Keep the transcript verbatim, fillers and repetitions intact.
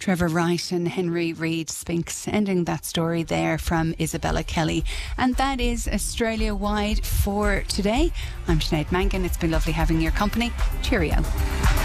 Trevor Wright and Henry Reid Spinks ending that story there from Isabella Kelly. And that is Australia-wide for today. I'm Sinead Mangan. It's been lovely having your company. Cheerio.